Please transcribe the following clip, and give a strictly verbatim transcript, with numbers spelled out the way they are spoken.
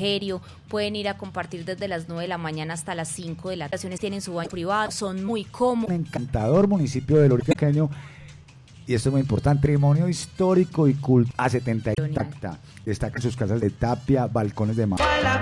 refrigerio, pueden ir a compartir desde las nueve de la mañana hasta las cinco de la tarde, tienen su baño privado, son muy cómodos. Un encantador municipio del Oriente Antioqueño, y esto es muy importante, patrimonio histórico y cultural a setenta y intacta. Destacan sus casas de tapia, balcones de madera.